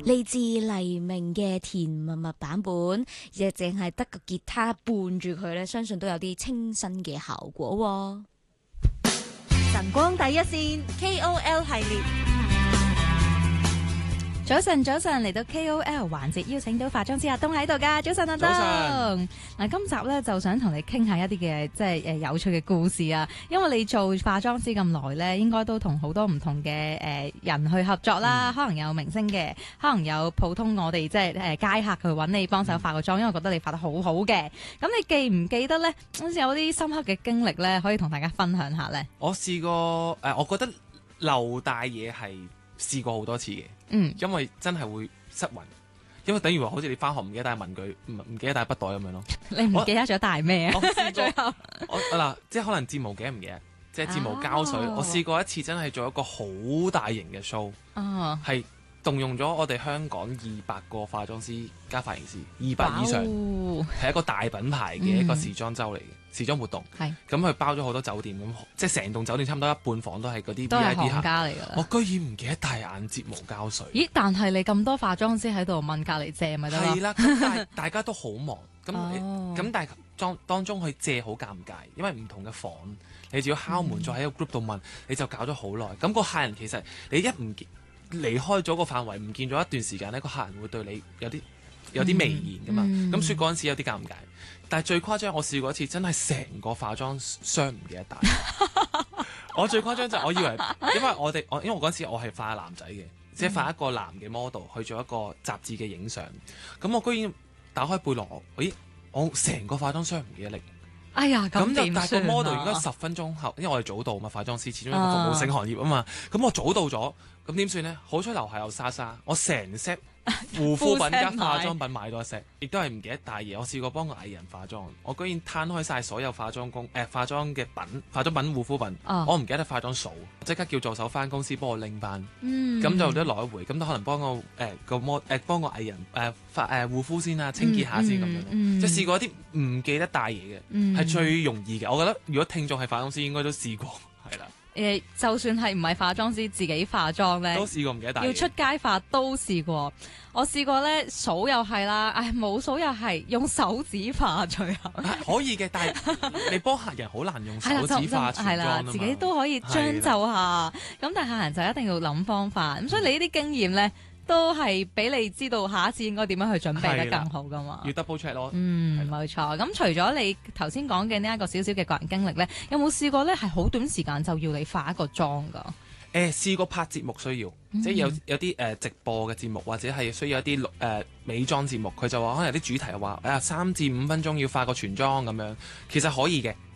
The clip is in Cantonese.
嚟自黎明嘅甜蜜蜜版本，亦淨係得個吉他伴住佢咧，相信都有啲清新嘅效果喎。 晨光第一線 KOL 系列。 早晨，嚟到 KOL 環節，邀請到化妝師阿東喺度噶。早晨，阿東。 早晨。 嗱，今集咧就想同你傾下一啲嘅即係有趣嘅故事啊。因為你做化妝師咁耐咧，應該都同好多唔同嘅人去合作啦。可能有明星嘅，可能有普通我哋即係街客去揾你幫手化個妝，因為覺得你化得好好嘅。咁你記唔記得咧？好似有啲深刻嘅經歷咧，可以同大家分享下咧。 我試過我覺得漏帶嘢係試過好多次嘅。因為真係會失魂，因為等於話好似你翻學唔記得帶文具，唔記得帶筆袋咁樣咯。 你唔記得咗帶咩啊？ 我試過最後嗱，即係可能睫毛記得唔記得，即係睫毛膠水。我試過一次真係做一個好大型嘅 show，係動用咗我哋香港200個化妝師加髮型師，200以上，係一個大品牌嘅一個時裝周嚟嘅。時裝活動，咁佢包咗好多酒店，咁即係成棟酒店差唔多一半房都係嗰啲 VIP 客家嚟㗎啦。 我居然唔記得帶眼睫毛膠水。 咦？但係你咁多化妝師喺度問隔離借咪得咯？ 係啦，咁但係大家都好忙，咁但係當中去借好尷尬，因為唔同嘅房，你就要敲門，再喺個 group 度問，你就搞咗好耐。咁個客人其實你一唔離開咗個範圍，唔見咗一段時間呢，個客人會對你有啲微言㗎嘛。咁所以嗰陣時有啲尷尬。但係最誇張，我試過一次，真係成個化妝箱唔記得帶。我最誇張就係我以為，因為我嗰陣時我係化男仔嘅，即係化一個男嘅 model 去做一個雜誌嘅影相。咁我居然打開背囊，我成個化妝箱唔記得拎。 哎呀，咁就但係個 model 應該10分鐘後，因為我哋早到嘛，化妝師始終一個服務性行業啊嘛。咁我早到咗，咁點算呢？好彩樓下有莎莎，我成 set 護膚品加化妝品買多一 set，亦都係唔記得帶嘢。我試過幫個藝人化妝，我居然攤開晒所有化妝嘅品、化妝品、護膚品，我唔記得化妝掃，即刻叫助手翻公司幫我拎翻。咁就一來一回，咁都可能幫個幫個藝人護膚先啊，清潔下先咁樣。即係試過一啲唔記得帶嘢嘅，係最容易嘅。我覺得如果聽眾係化妝師，應該都試過，係啦。 就算係唔係化妝師自己化妝咧， 都試過唔記得帶嘢。 要出街化都試過。我試過咧，數又係啦，冇數又係用手指化最後。 可以嘅，但係你幫客人好難用手指化全妝啊嘛。 自己都可以將就下。咁但係客人就一定要諗方法。咁所以你呢啲經驗咧，都係俾你知道下一次應該點樣去準備得更好噶嘛。 要 double check 咯。 冇錯。咁除咗你頭先講嘅呢一個少少嘅個人經歷咧，有冇試過咧係好短時間就要你化一個妝㗎？ 試過拍節目需要，即係有啲直播嘅節目，或者係需要一啲美妝節目，佢就話可能有啲主題話3至5分鐘要化個全妝咁樣，其實可以嘅，